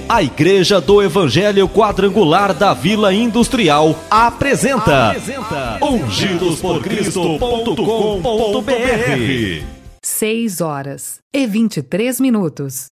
A Igreja do Evangelho Quadrangular da Vila Industrial apresenta ungidosporcristo.com.br. 6 horas e 23 minutos.